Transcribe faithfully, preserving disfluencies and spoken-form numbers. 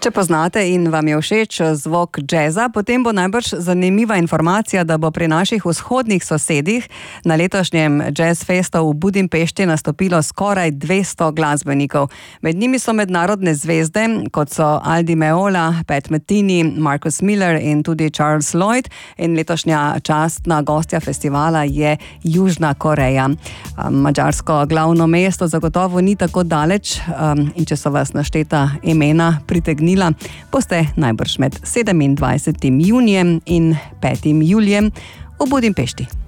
Če poznate in vam je všeč zvok džeza, potem bo najbrž zanimiva informacija, da bo pri naših vzhodnih sosedih na letošnjem Jazz Festu v Budimpešti nastopilo skoraj dvesto glasbenikov. Med njimi so mednarodne zvezde, kot so Aldi Meola, Pat Metheny, Marcus Miller in tudi Charles Lloyd. In letošnja častna gostja festivala je Južna Koreja. Madžarsko glavno mesto zagotovo ni tako daleč in če so vas našteta imena pritegnila, boste najbrž med sedemindvajsetim junijem in petim julijem v Budimpešti.